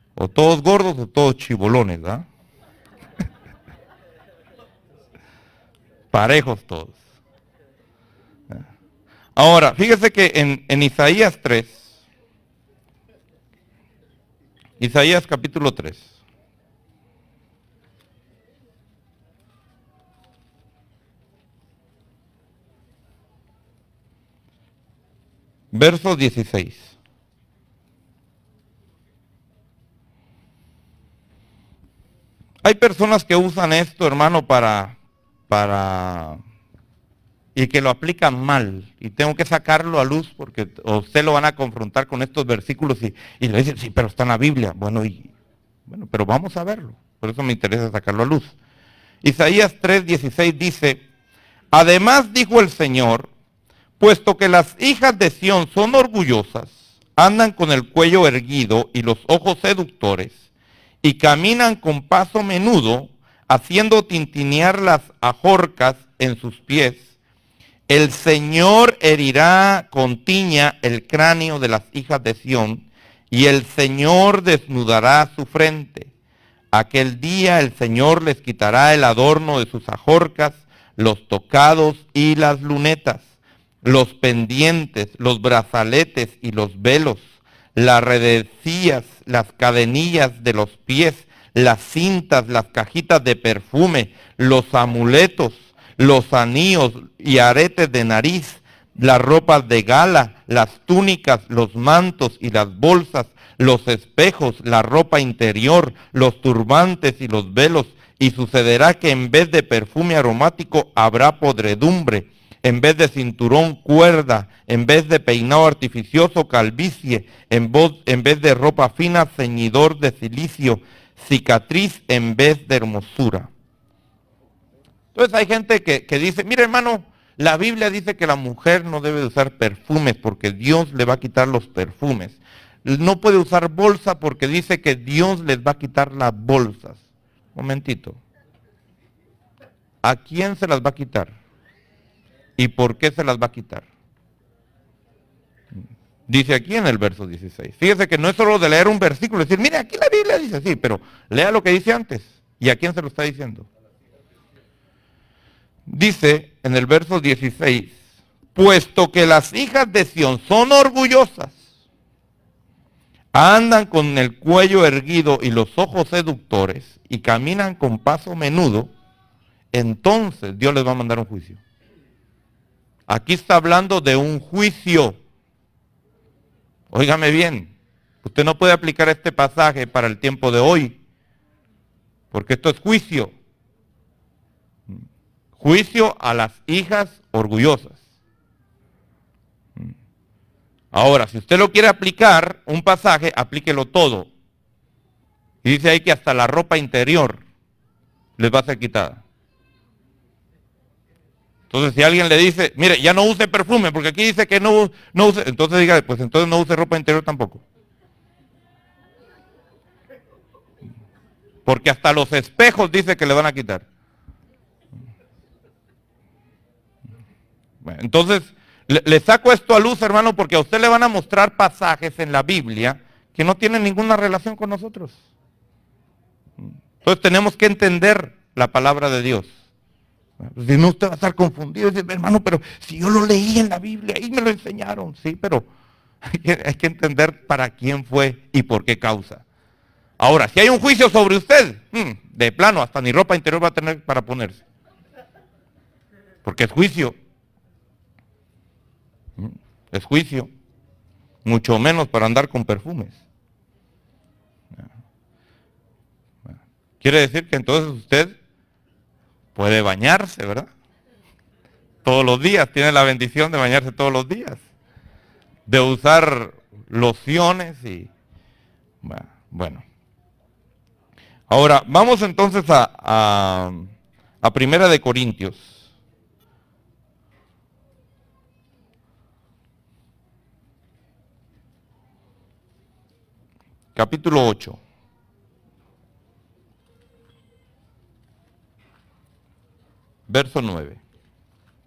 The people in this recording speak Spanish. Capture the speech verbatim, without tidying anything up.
O todos gordos o todos chibolones, ¿verdad? Parejos todos. Ahora, fíjese que en, en Isaías tres, Isaías capítulo tres, verso dieciséis. Hay personas que usan esto, hermano, para, para, y que lo aplican mal. Y tengo que sacarlo a luz porque a usted lo van a confrontar con estos versículos y, y le dicen, sí, pero está en la Biblia. Bueno, y, bueno, pero vamos a verlo. Por eso me interesa sacarlo a luz. Isaías tres dieciséis dice, además dijo el Señor, puesto que las hijas de Sión son orgullosas, andan con el cuello erguido y los ojos seductores, y caminan con paso menudo, haciendo tintinear las ajorcas en sus pies, el Señor herirá con tiña el cráneo de las hijas de Sión, y el Señor desnudará su frente. Aquel día el Señor les quitará el adorno de sus ajorcas, los tocados y las lunetas, los pendientes, los brazaletes y los velos, las redecillas, las cadenillas de los pies, las cintas, las cajitas de perfume, los amuletos, los anillos y aretes de nariz, las ropas de gala, las túnicas, los mantos y las bolsas, los espejos, la ropa interior, los turbantes y los velos, y sucederá que en vez de perfume aromático habrá podredumbre, en vez de cinturón cuerda, en vez de peinado artificioso calvicie, en, voz, en vez de ropa fina ceñidor de silicio, cicatriz en vez de hermosura. Entonces hay gente que, que dice, mire hermano, la Biblia dice que la mujer no debe de usar perfumes porque Dios le va a quitar los perfumes. No puede usar bolsa porque dice que Dios les va a quitar las bolsas. Un momentito. ¿A quién se las va a quitar? ¿Y por qué se las va a quitar? Dice aquí en el verso dieciséis. Fíjese que no es solo de leer un versículo y decir, mire, aquí la Biblia dice así, pero lea lo que dice antes. ¿Y a quién se lo está diciendo? Dice en el verso dieciséis, puesto que las hijas de Sión son orgullosas, andan con el cuello erguido y los ojos seductores y caminan con paso menudo, entonces Dios les va a mandar un juicio. Aquí está hablando de un juicio. Óigame bien, usted no puede aplicar este pasaje para el tiempo de hoy, porque esto es juicio. Juicio a las hijas orgullosas. Ahora, si usted lo quiere aplicar, un pasaje, aplíquelo todo. Y dice ahí que hasta la ropa interior les va a ser quitada. Entonces, si alguien le dice, mire, ya no use perfume, porque aquí dice que no, no use, entonces diga, pues entonces no use ropa interior tampoco. Porque hasta los espejos dice que le van a quitar. Bueno, entonces, le, le saco esto a luz, hermano, porque a usted le van a mostrar pasajes en la Biblia que no tienen ninguna relación con nosotros. Entonces tenemos que entender la palabra de Dios. Si no, usted va a estar confundido y dice, hermano, pero si yo lo leí en la Biblia, ahí me lo enseñaron. Sí, pero hay que, hay que entender para quién fue y por qué causa. Ahora, si hay un juicio sobre usted, de plano, hasta ni ropa interior va a tener para ponerse. Porque es juicio. Es juicio. Mucho menos para andar con perfumes. Quiere decir que entonces usted puede bañarse, ¿verdad? Todos los días, tiene la bendición de bañarse todos los días. De usar lociones y... Bueno. Ahora, vamos entonces a, a, a Primera de Corintios. Capítulo ocho. Verso nueve.